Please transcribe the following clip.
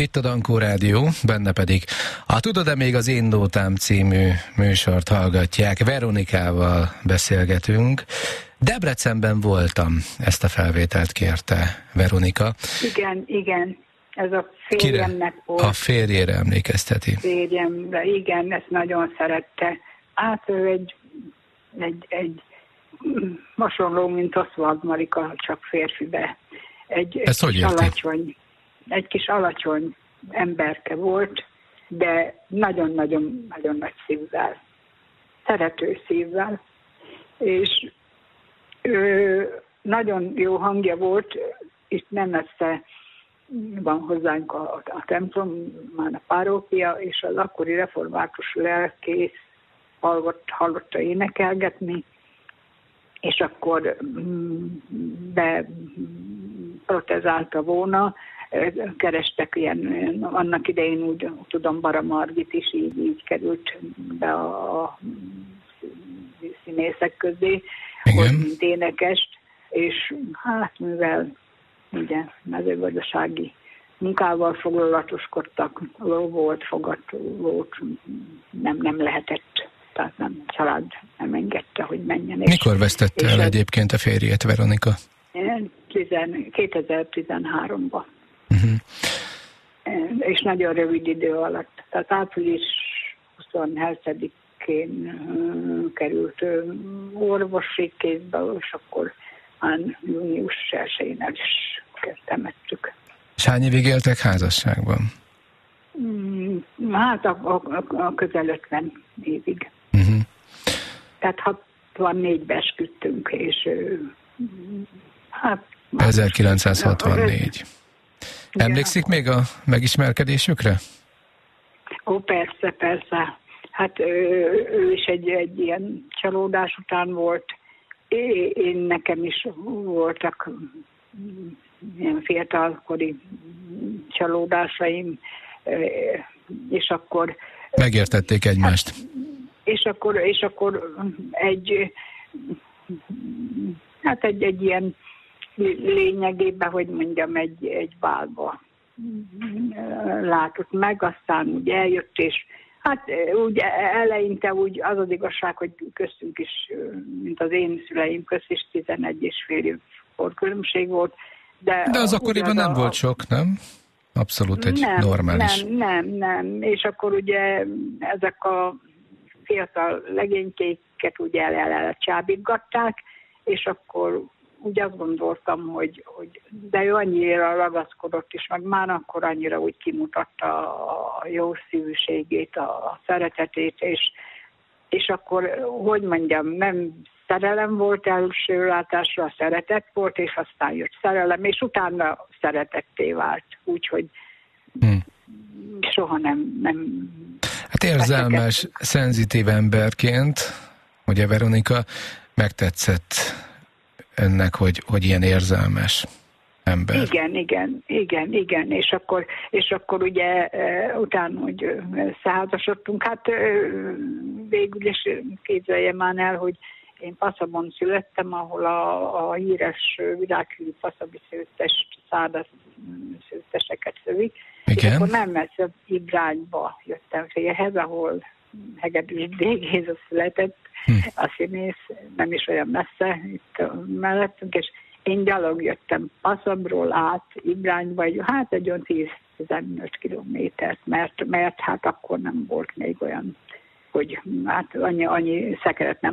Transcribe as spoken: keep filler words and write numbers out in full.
Itt a Dankó Rádió, benne pedig a Tudod-e még az Én Nótám című műsort hallgatják. Veronikával beszélgetünk. Debrecenben voltam, ezt a felvételt kérte Veronika. Igen, igen. Ez a férjemnek volt. A férjére emlékezteti. Férjemre, igen, ezt nagyon szerette. Hát ő egy, egy, egy hasonló, mint Oswald Marika, csak férfibe. Egy, egy hogy kis alacsony, egy kis alacsony emberke volt, de nagyon-nagyon-nagyon nagy szívvel, szerető szívvel, és ő, nagyon jó hangja volt, itt nem messze van hozzánk a, a templom, már a párókia, és az akkori református lelkész hallott, hallotta énekelgetni, és akkor be protezálta volna, kerestek ilyen, annak idején úgy tudom, Bara Margit is így, így került be a, a színészek közé, hogy mint énekest, és hát mivel ugye mezőgazdasági munkával foglalatoskodtak, ló volt, fogat volt, nem, nem lehetett, tehát nem, a család nem engedte, hogy menjen. Mikor vesztette el egyébként a férjét, Veronika? kétezer-tizenháromban. Uh-huh. És nagyon rövid idő alatt. Tehát április huszonhetedikén került orvosi kézbe, és akkor már június elsején el is temettük. És hány évig éltek házasságban? Hát a, a, a közel ötven évig. Uh-huh. Tehát hatvannégyben esküdtünk, és hát... ezerkilencszázhatvannégy. Emlékszik ja. még a megismerkedésükre? Ó, persze, persze. Hát ő, ő is egy, egy ilyen csalódás után volt. Én, én nekem is voltak ilyen fiatalkori csalódásaim, és akkor... Megértették egymást. Hát, és akkor, és akkor egy, hát egy, egy ilyen lényegében, hogy mondjam, egy, egy bálba látott meg, aztán úgy eljött, és hát úgy eleinte úgy az az igazság, hogy köztünk is, mint az én szüleim közt is tizenegy és fél év korkülönbség volt. De, de az akkoriban az nem a, volt sok, nem? Abszolút egy nem, normális. Nem, nem, nem. És akkor ugye ezek a fiatal legénykéket ugye el, el, el csábítgatták, és akkor úgy azt gondoltam, hogy, hogy de ő annyira ragaszkodott is, meg már akkor annyira úgy kimutatta a jó szívűségét, a szeretetét, és, és akkor, hogy mondjam, nem szerelem volt első látásra, a szeretet volt, és aztán jött szerelem, és utána szeretetté vált, úgyhogy hmm. soha nem... nem hát érzelmes, veszeket. Szenzitív emberként, ugye Veronika, megtetszett önnek, hogy, hogy ilyen érzelmes ember. Igen, igen, igen, igen, és akkor, és akkor ugye utána, hogy összeházasodtunk, hát végül is képzeljem már el, hogy én Paszabon születtem, ahol a, a híres világhírű paszabi szőttes, száda szőtteseket szövik, és akkor nem messze Ibrányba jöttem félhez, ahol Hegedűs D. Géza született, hm. a színész, nem is olyan messze itt mellettünk, és én gyalog jöttem Paszabról át Ibrányba, hát egy olyan tíz-tizenöt kilométert, mert, mert hát akkor nem volt még olyan, hogy hát annyi, annyi szekeret nem